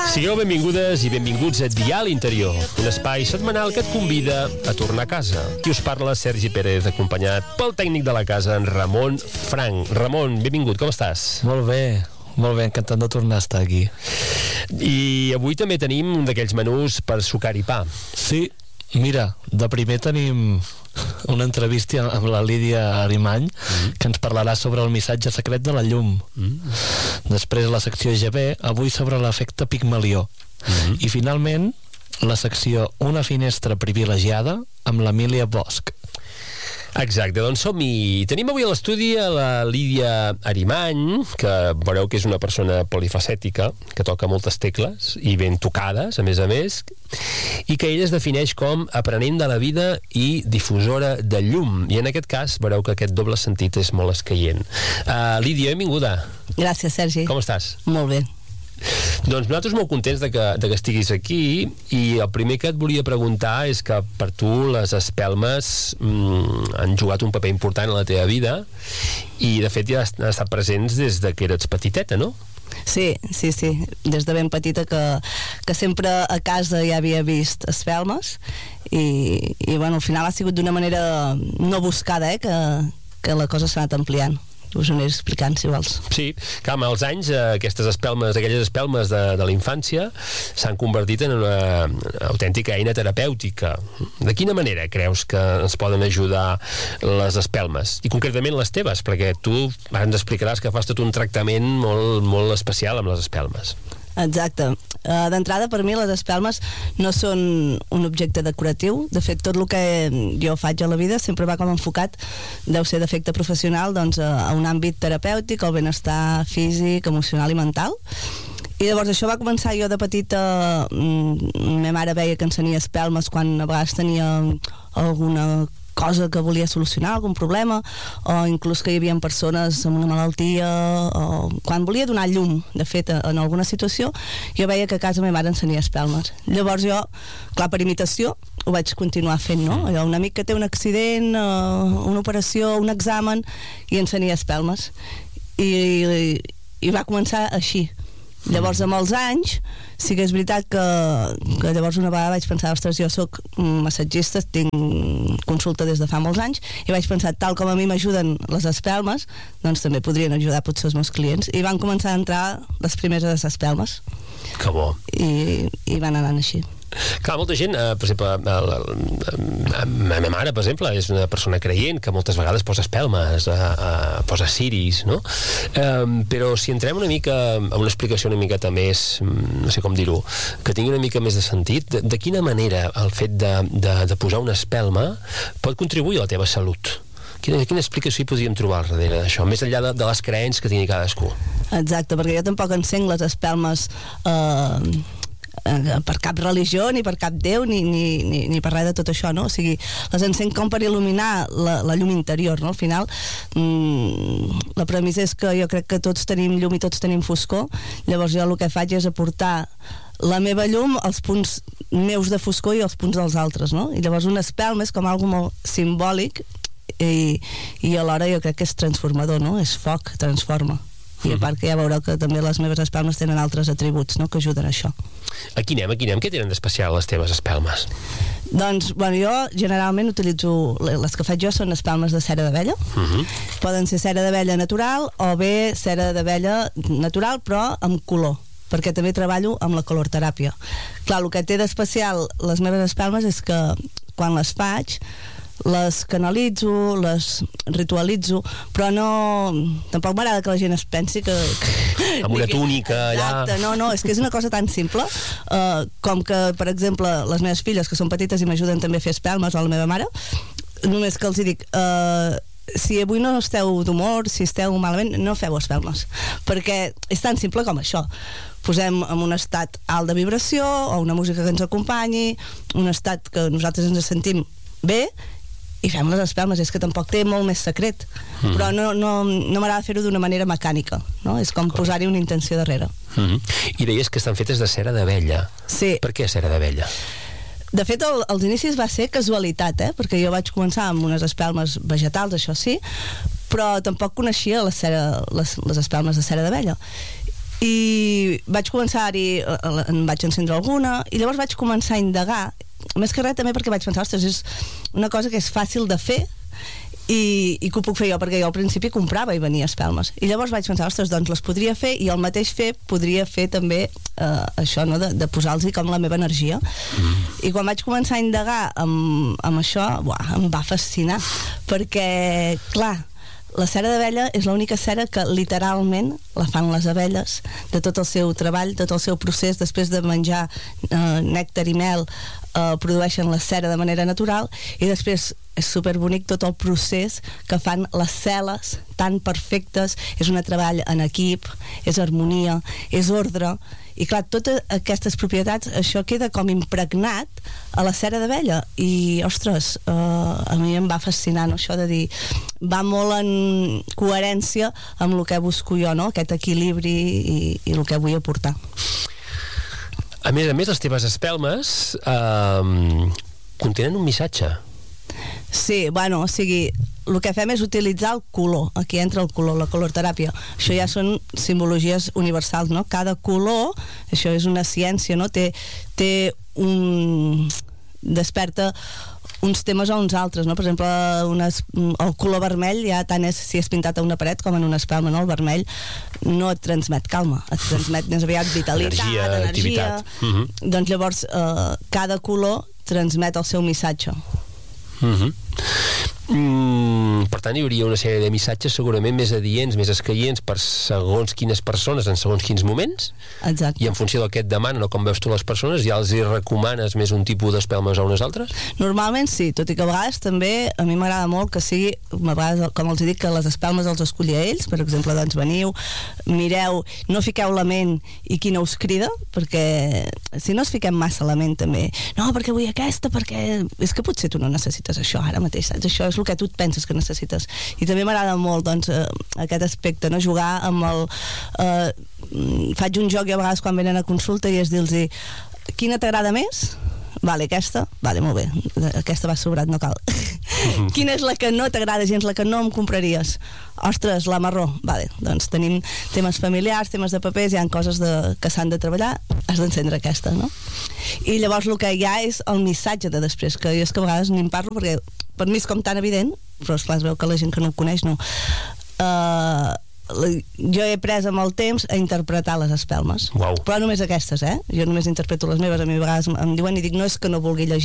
Sigueu benvingudes i benvinguts a Dial Interior, un espai setmanal que et convida a tornar a casa. Qui us parla, Sergi Pérez, acompanyat pel tècnic de la casa, en Ramon Frank. Ramon, benvingut, com estàs? Molt bé, encantat de tornar a estar aquí. I avui també tenim un d'aquells menús per sucar i pa. Sí, mira, de primer tenim una entrevista amb la Lídia Arimany, que ens parlarà sobre el missatge secret de la llum. Després la secció GB, avui sobre l'efecte Pigmalió. I finalment la secció Una finestra privilegiada amb l'Emília Bosch. Exacte, doncs som-hi. Tenim avui a l'estudi a la Lídia Arimany, que veureu que és una persona polifacètica, que toca moltes tecles i ben tocades, a més, i que ella es defineix com aprenent de la vida i difusora de llum. I en aquest cas veureu que aquest doble sentit és molt escaient. Lídia, benvinguda. Gràcies, Sergi. Com estàs? Molt bé. Doncs nosaltres molt contents de que estiguis aquí, i el primer que et volia preguntar és que per tu les espelmes han jugat un paper important en la teva vida, i de fet ja han estat presents des de que eres petiteta, no? Sí, des de ben petita que sempre a casa ja havia vist espelmes, i bueno, al final ha sigut d'una manera no buscada, que la cosa s'ha anat ampliant. Us ho aniré explicant, si vols. Sí, clar, amb els anys aquelles espelmes de la infància s'han convertit en una autèntica eina terapèutica. De quina manera creus que ens poden ajudar les espelmes? I concretament les teves, perquè tu ara ens explicaràs que fas tot un tractament molt, molt especial amb les espelmes. Exacte. D'entrada, per mi les espelmes no són un objecte decoratiu. De fet, tot el que jo faig a la vida sempre va com enfocat, deu ser d'efecte professional, doncs, a un àmbit terapèutic, el benestar físic, emocional i mental. I llavors això va començar jo de petita. Ma mare veia que ensenia espelmes quan a vegades tenia alguna cosa que volia solucionar, algun problema, o inclús que hi havia persones amb una malaltia, o quan volia donar llum, de fet, en alguna situació, jo veia que a casa meva mare ensenia espelmes. Llavors jo, clar, per imitació, ho vaig continuar fent, no? Allò, un amic que té un accident, una operació, un examen, i ensenia espelmes. I va començar així. Llavors, amb els anys, sí que és veritat que llavors una vegada vaig pensar, ostres, jo soc massatgista, tinc consulta des de fa molts anys, i vaig pensar, tal com a mi m'ajuden les espelmes, doncs també podrien ajudar potser els meus clients. I van començar a entrar les primeres espelmes. Que bo. I van anant així. Clar, molta gent, per exemple, la meva mare, per exemple, és una persona creient que moltes vegades posa espelmes, posa ciris, no? Però si entrem una mica a una explicació una miqueta més, no sé com dir-ho, que tingui una mica més de sentit, de quina manera el fet de posar una espelma pot contribuir a la teva salut? Quina explicació hi podríem trobar al darrere d'això, més enllà de les creences que tingui cadascú? Exacte, perquè jo tampoc encenc les espelmes per cap religió, ni per cap déu, ni per res de tot això, no? O sigui, les encenc com per il·luminar la llum interior, no? Al final, la premissa és que jo crec que tots tenim llum i tots tenim foscor. Llavors jo el que faig és aportar la meva llum als punts meus de foscor i als punts dels altres, no? I llavors una espelma és com algo molt simbòlic i alhora jo crec que és transformador, no? És foc, transforma. I a part que ja veureu que també les meves espelmes tenen altres atributs, no?, que ajuden a això. Aquí anem. Què tenen d'especial les teves espelmes? Doncs, bueno, jo generalment utilitzo, les que faig jo són espelmes de cera d'abella. Poden ser cera d'abella natural o bé cera d'abella natural però amb color, perquè també treballo amb la colorteràpia. Clar, el que té d'especial les meves espelmes és que quan les faig les canalitzo, les ritualitzo, però tampoc m'agrada que la gent es pensi que amb una túnica allà. Exacte, no, és que és una cosa tan simple com que, per exemple, les meves filles, que són petites i m'ajuden també a fer espelmes, o la meva mare, només que els dic si avui no esteu d'humor, si esteu malament, no feu espelmes, perquè és tan simple com això. Posem en un estat alt de vibració o una música que ens acompanyi, un estat que nosaltres ens sentim bé, i fem les espelmes. És que tampoc té molt més secret, però no m'agrada fer-ho d'una manera mecànica, no? És com posar-hi una intenció darrere. I deies que estan fetes de cera d'abella. Sí. Per què cera d'abella? De fet, als inicis va ser casualitat, perquè jo vaig començar amb unes espelmes vegetals, això sí, però tampoc coneixia les espelmes de cera d'abella. i vaig començar-hi, en vaig encendre alguna, i llavors vaig començar a indagar, més que res també perquè vaig pensar, ostres, és una cosa que és fàcil de fer i que ho puc fer jo, perquè jo al principi comprava i venia espelmes, i llavors vaig pensar, ostres, doncs les podria fer, i al mateix fer podria fer també això, no? de posar-los com la meva energia. I quan vaig començar a indagar amb això, em va fascinar, perquè, clar, la cera d'abella és l'única cera que literalment la fan les abelles, de tot el seu treball, tot el seu procés, després de menjar nèctar i mel, produeixen la cera de manera natural, i després és superbonic tot el procés que fan les cel·les tan perfectes, és un treball en equip, és harmonia, és ordre, i clar, totes aquestes propietats, això queda com impregnat a la cera d'abella, i ostres, a mi em va fascinar, no? Això de dir, va molt en coherència amb el que busco jo, no? Aquest equilibri i el que vull aportar. A més, les teves espelmes contenen un missatge. Sí, bueno, o sigui, el que fem és utilitzar el color, aquí entra el color, la colorteràpia. Això ja són simbologies universals, no? Cada color, això és una ciència, no? Té desperta uns temes o uns altres, no? Per exemple, el color vermell ja tant és si és pintat a una paret com en una espelma, no? El vermell no et transmet calma, et transmet més aviat vitalitat, energia. Doncs llavors cada color transmet el seu missatge. Per tant, hi hauria una sèrie de missatges segurament més adients, més escaients per segons quines persones en segons quins moments. Exacte. I en funció del que et demanen o com veus tu les persones, ja els hi recomanes més un tipus d'espelmes o unes altres? Normalment sí, tot i que a vegades també a mi m'agrada molt que sigui, a vegades, com els dic, que les espelmes els escolli a ells. Per exemple, doncs veniu, mireu, no fiqueu la ment i quina us crida, perquè si no es fiquem massa la ment també, no, perquè vull aquesta, perquè és que potser tu no necessites això ara mateix, saps? Això és el que tu et penses que necessites. I també m'agrada molt, doncs, aquest aspecte, no? Jugar amb el... faig un joc i a vegades quan venen a consulta i és dir-los quina t'agrada més? Vale, aquesta? Vale, molt bé. Aquesta va sobrat, no cal. Quina és la que no t'agrada gens, la que no em compraries? Ostres, la marró. Vale, doncs tenim temes familiars, temes de papers, hi ha coses que s'han de treballar, has d'encendre aquesta, no? I llavors el que hi ha és el missatge de després, que jo és que a vegades ni en parlo perquè per mi és com tan evident, però esclar, es veu que la gent que no ho coneix no. Jo he après amb el temps a interpretar les espelmes. Wow. Però només aquestes, jo només interpreto les meves. A mi a vegades em diuen i dic, no és que no vulgui llegir